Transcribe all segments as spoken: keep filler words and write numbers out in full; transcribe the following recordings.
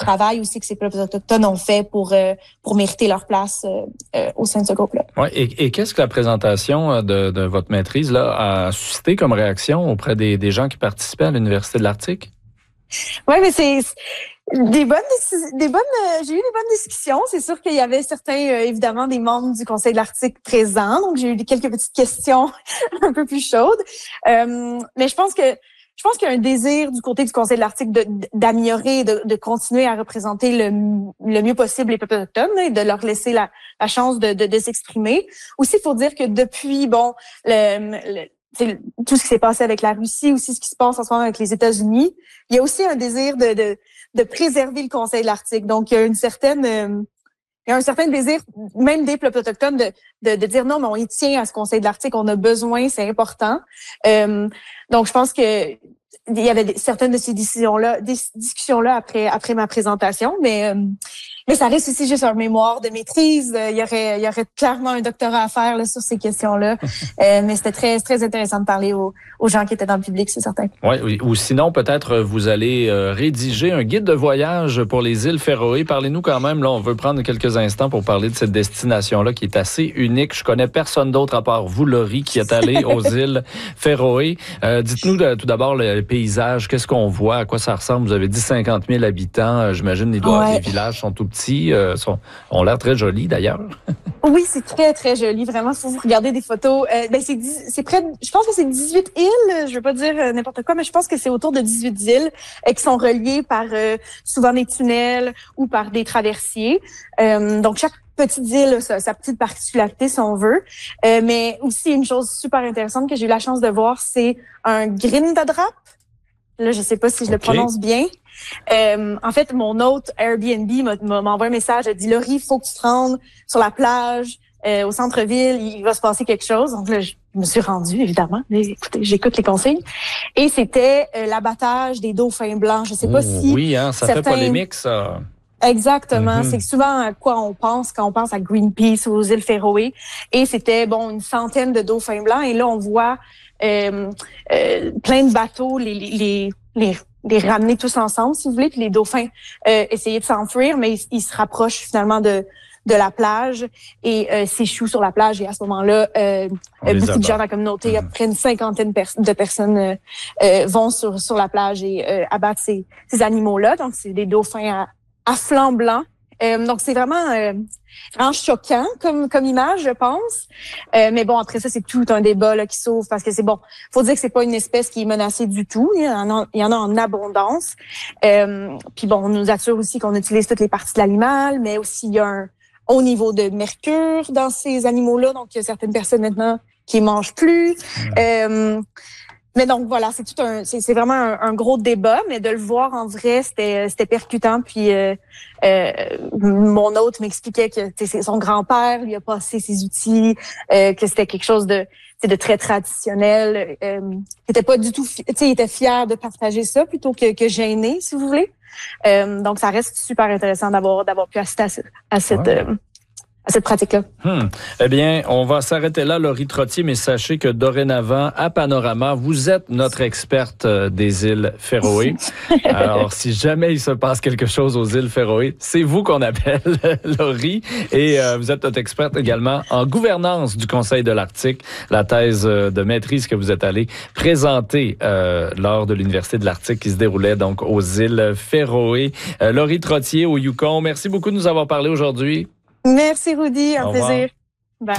travail aussi que ces peuples autochtones ont fait pour euh, pour mériter leur place euh, euh, au sein de ce groupe-là. Ouais, et, et qu'est-ce que la présentation de, de votre maîtrise là a suscité comme réaction auprès des, des gens qui participaient à l'Université de l'Arctique? Oui, mais c'est des bonnes, des bonnes. Euh, j'ai eu des bonnes discussions. C'est sûr qu'il y avait certains, euh, évidemment, des membres du Conseil de l'Arctique présents, donc j'ai eu quelques petites questions un peu plus chaudes. Euh, mais je pense que je pense qu'il y a un désir du côté du Conseil de l'Arctique de, d'améliorer, de, de continuer à représenter le, le mieux possible les peuples autochtones et de leur laisser la, la chance de, de, de s'exprimer. Aussi, il faut dire que depuis, bon, le, le c'est tout ce qui s'est passé avec la Russie, aussi ce qui se passe en ce moment avec les États-Unis. Il y a aussi un désir de, de, de préserver le Conseil de l'Arctique. Donc, il y a une certaine, euh, il y a un certain désir, même des peuples autochtones, de, de, de dire non, mais on y tient à ce Conseil de l'Arctique, on a besoin, c'est important. Euh, donc, je pense que il y avait des, certaines de ces décisions-là, des discussions-là après, après ma présentation, mais, euh, mais ça reste aussi juste un mémoire de maîtrise. Il y aurait, il y aurait clairement un doctorat à faire là, sur ces questions-là. euh, mais c'était très, très intéressant de parler aux, aux gens qui étaient dans le public, c'est certain. Oui, ou sinon, peut-être vous allez euh, rédiger un guide de voyage pour les îles Féroé. Parlez-nous quand même, là, on veut prendre quelques instants pour parler de cette destination-là qui est assez unique. Je connais personne d'autre à part vous, Laurie, qui est allé aux îles Féroé. Euh, dites-nous de, tout d'abord le paysage, qu'est-ce qu'on voit, à quoi ça ressemble? Vous avez dit cinquante mille habitants, euh, j'imagine les, doigts, ouais. les villages sont tout petits, euh, sont, ont l'air très jolis d'ailleurs. Oui, c'est très, très joli. Vraiment, si vous regardez des photos, euh, ben c'est, c'est près de, je pense que c'est dix-huit îles, je veux pas dire euh, n'importe quoi, mais je pense que c'est autour de dix-huit îles euh, qui sont reliées par euh, souvent des tunnels ou par des traversiers. Euh, donc, chaque petite île a sa, sa petite particularité, si on veut. Euh, mais aussi, une chose super intéressante que j'ai eu la chance de voir, c'est un grindadrap. Là, je sais pas si je okay. le prononce bien. Euh, en fait, mon hôte Airbnb m'a, m'a, m'a envoyé un message, a dit « Laurie, il faut que tu te rendes sur la plage, euh, au centre-ville, il va se passer quelque chose. » Donc là, je me suis rendue, évidemment. Mais, écoutez, j'écoute les consignes. Et c'était euh, l'abattage des dauphins blancs. Je sais pas oh, si... Oui, hein, ça certains... fait polémique, ça. Exactement. Mm-hmm. C'est souvent à quoi on pense quand on pense à Greenpeace ou aux îles Féroé. Et c'était, bon, une centaine de dauphins blancs. Et là, on voit euh, euh, plein de bateaux, les... les, les les ramener tous ensemble, si vous voulez, puis les dauphins euh, essayer de s'enfuir, mais ils, ils se rapprochent finalement de de la plage et euh, s'échouent sur la plage. Et à ce moment-là, euh, beaucoup de gens dans la communauté, mmh. à peu près une cinquantaine de personnes euh, euh, vont sur sur la plage et euh, abattent ces, ces animaux-là. Donc, c'est des dauphins à, à flanc blanc. Euh, donc, c'est vraiment, euh, vraiment choquant comme comme image, je pense. Euh, mais bon, après ça, c'est tout un débat là, qui s'ouvre parce que c'est bon. Faut dire que c'est pas une espèce qui est menacée du tout. Il y en a, il y en a en abondance. Euh, puis bon, on nous assure aussi qu'on utilise toutes les parties de l'animal, mais aussi il y a un haut niveau de mercure dans ces animaux-là. Donc, il y a certaines personnes maintenant qui mangent plus. Mmh. Euh, Mais donc voilà, c'est tout un, c'est, c'est vraiment un, un gros débat, mais de le voir en vrai, c'était, c'était percutant. Puis euh, euh, mon hôte m'expliquait que c'est son grand-père lui a passé ses outils, euh, que c'était quelque chose de, de très traditionnel. Euh, il était pas du tout, tu sais, il était fier de partager ça plutôt que, que gêné, si vous voulez. Euh, donc ça reste super intéressant d'avoir d'avoir pu assister à, ce, à cette. Ouais. Euh, à cette pratique-là. Hmm. Eh bien, on va s'arrêter là, Laurie Trottier, mais sachez que dorénavant, à Panorama, vous êtes notre experte des îles Féroé. Alors, si jamais il se passe quelque chose aux îles Féroé, c'est vous qu'on appelle, Laurie. Et euh, vous êtes notre experte également en gouvernance du Conseil de l'Arctique, la thèse de maîtrise que vous êtes allée présenter euh, lors de l'Université de l'Arctique qui se déroulait donc aux îles Féroé. Euh, Laurie Trottier au Yukon, merci beaucoup de nous avoir parlé aujourd'hui. Merci, Rudy. Un plaisir. Bye.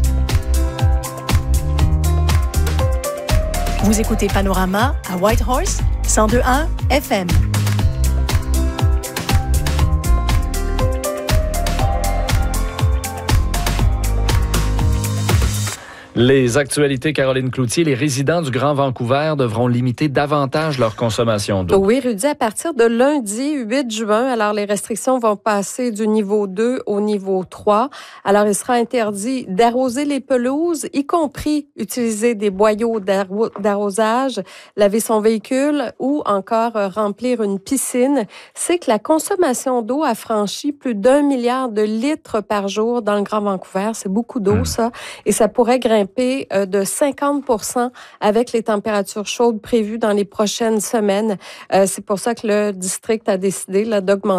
Vous écoutez Panorama à Whitehorse, cent deux point un F M. Les actualités, Caroline Cloutier, les résidents du Grand Vancouver devront limiter davantage leur consommation d'eau. Oui, Rudy, à partir de lundi huit juin, alors les restrictions vont passer du niveau deux au niveau trois. Alors, il sera interdit d'arroser les pelouses, y compris utiliser des boyaux d'arro- d'arrosage, laver son véhicule ou encore euh, remplir une piscine. C'est que la consommation d'eau a franchi plus d'un milliard de litres par jour dans le Grand Vancouver. C'est beaucoup d'eau, mmh. ça. Et ça pourrait grimper de cinquante pour cent avec les températures chaudes prévues dans les prochaines semaines. Euh, c'est pour ça que le district a décidé là, d'augmenter